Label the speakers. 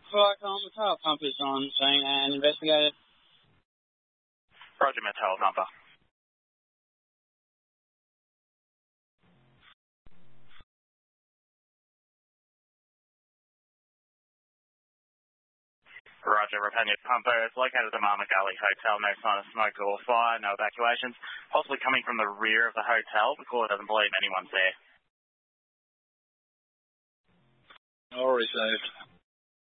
Speaker 1: Fire Metal pump is on scene and investigated.
Speaker 2: Roger, Metal number. Roger, Rapania Pumper is located at the Mama Gully Hotel. No sign of smoke or fire, no evacuations. Possibly coming from the rear of the hotel. The caller doesn't believe anyone's there.
Speaker 1: All received.